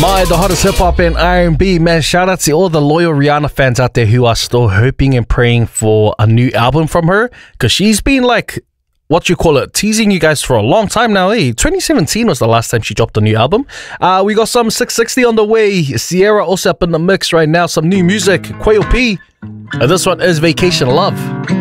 The hottest hip-hop and R&B. Man, shout out to all the loyal Rihanna fans out there who are still hoping and praying for a new album from her, because she's been like, what you call it, teasing you guys for a long time now. 2017 was the last time she dropped a new album. We got some 660 on the way. Sierra also up in the mix right now. Some new music. Quail P. This one is Vacation Love.